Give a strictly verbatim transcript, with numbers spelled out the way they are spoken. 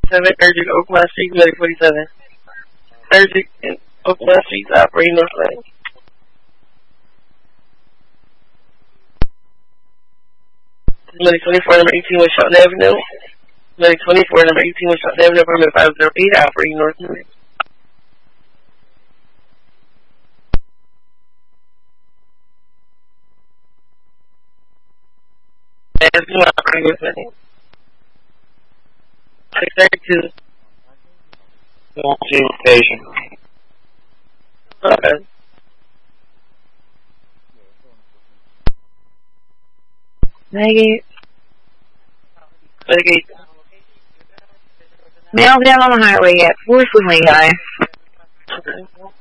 seven, urgent Oakmont Street, Medic forty-seven. Urgent in Oakmont Street, operating North Lane. Medic twenty-four, number eighteen, West Shelton Avenue. Medic twenty-four, number eighteen, West Shelton Avenue, apartment five oh eight, operating North Lane. Avenue, operating North Lane. six thirty-two. Station. Okay. Maggie. Maggie. Mail's down on the highway yet. Fourth with Lehigh. Okay.